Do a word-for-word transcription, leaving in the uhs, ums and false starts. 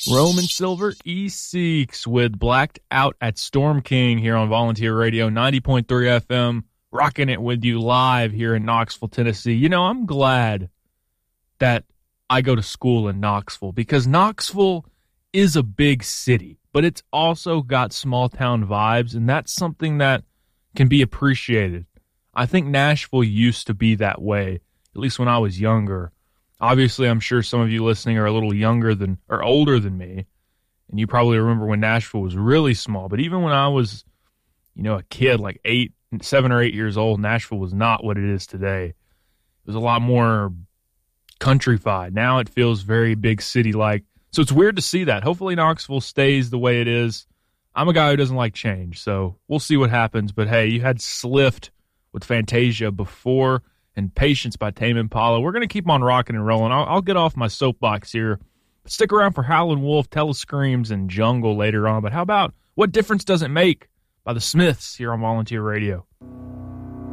Roman Silver E-Seeks with Blacked Out at Storm King here on Volunteer Radio, ninety point three F M, rocking it with you live here in Knoxville, Tennessee. You know, I'm glad that I go to school in Knoxville because Knoxville is a big city, but it's also got small town vibes, and that's something that can be appreciated. I think Nashville used to be that way, at least when I was younger. Obviously, I'm sure some of you listening are a little younger than or older than me, and you probably remember when Nashville was really small. But even when I was, you know, a kid, like eight, seven or eight years old, Nashville was not what it is today. It was a lot more countrified. Now it feels very big city-like. So it's weird to see that. Hopefully Knoxville stays the way it is. I'm a guy who doesn't like change, so we'll see what happens. But, hey, you had Slift with Fantasia before, and Patience by Tame Impala. We're going to keep on rocking and rolling. I'll, I'll get off my soapbox here. Stick around for Howlin' Wolf, Telescreams, and Jungle later on. But how about What Difference Does It Make by the Smiths here on Volunteer Radio?